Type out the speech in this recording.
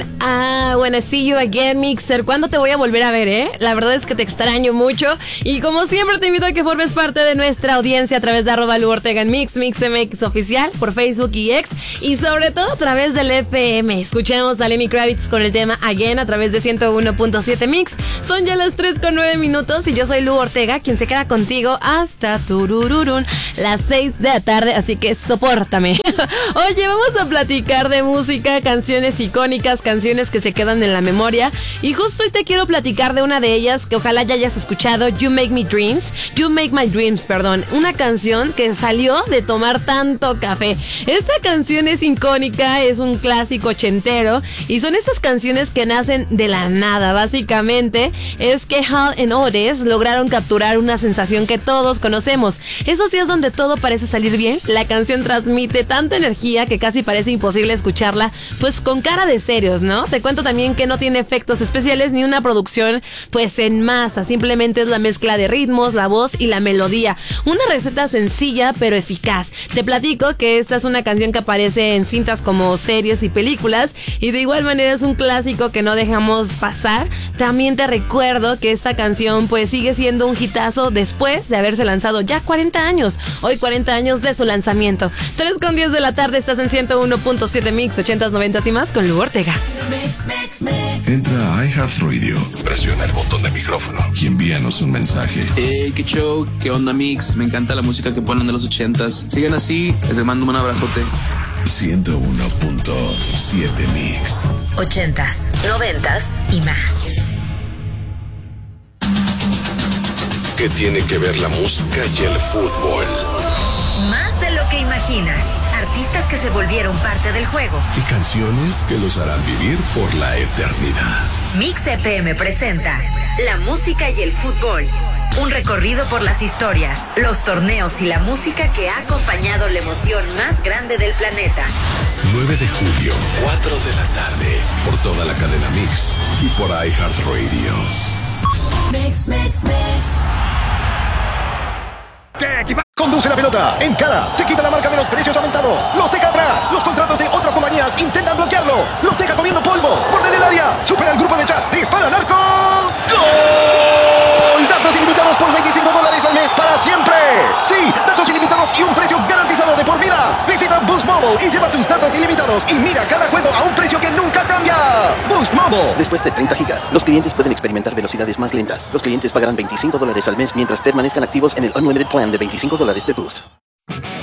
Wanna see you again, Mixer. ¿Cuándo te voy a volver a ver, La verdad es que te extraño mucho. Y como siempre te invito a que formes parte de nuestra audiencia a través de @Lu Ortega en MixMX Oficial por Facebook y X. Y sobre todo a través del FM. Escuchemos a Lenny Kravitz con el tema Again a través de 101.7 Mix. Son ya las 3:09 y yo soy Lu Ortega, quien se queda contigo hasta turururun, las 6 de la tarde. Así que sopórtame. Oye, vamos a platicar de música, canciones icónicas, canciones que se quedan en la memoria, y justo hoy te quiero platicar de una de ellas que ojalá ya hayas escuchado, You Make My Dreams, una canción que salió de tomar tanto café. Esta canción es icónica, es un clásico ochentero, y son estas canciones que nacen de la nada. Básicamente es que Hall y Oates lograron capturar una sensación que todos conocemos, esos días donde todo parece salir bien. La canción transmite tanta energía que casi parece imposible escucharla pues con cara de serios, ¿no? Te cuento también que no tiene efectos especiales ni una producción pues en masa, simplemente es la mezcla de ritmos, la voz y la melodía. Una receta sencilla pero eficaz. Te platico que esta es una canción que aparece en cintas como series y películas, y de igual manera es un clásico que no dejamos pasar. También te recuerdo que esta canción pues sigue siendo un hitazo después de haberse lanzado ya 40 años. Hoy 40 años de su lanzamiento. 3:10 de la tarde, estás en 101.7 Mix, 80s, 90s y más con Lu Ortega. Entra a iHeartRadio, presiona el botón de micrófono y envíanos un mensaje. Qué show, qué onda, Mix. Me encanta la música que ponen de los 80s. Sigan así, les mando un abrazote. 101.7 Mix. 80s, 90s y más. ¿Qué tiene que ver la música y el fútbol? Más de lo que imaginas. Artistas que se volvieron parte del juego. Y canciones que los harán vivir por la eternidad. Mix FM presenta La música y el fútbol. Un recorrido por las historias, los torneos y la música que ha acompañado la emoción más grande del planeta. 9 de julio, 4 de la tarde, por toda la cadena Mix y por iHeartRadio. Mix. Conduce la pelota, encara, se quita la marca de los precios aumentados, los deja atrás, los contratos de otras compañías intentan bloquearlo, los deja comiendo polvo, borde del área, supera el grupo de chat, dispara al arco, ¡gol! Datos ilimitados por $25 al mes para siempre. Sí, datos ilimitados y un precio garantizado de por vida. Visita Boost Mobile y lleva tus datos ilimitados y mira cada juego a un precio que nunca cambia. Boost Mobile. Después de 30 gigas, los clientes pueden experimentar velocidades más lentas. Los clientes pagarán $25 al mes mientras permanezcan activos en el Unlimited Plan de $25 de Boost.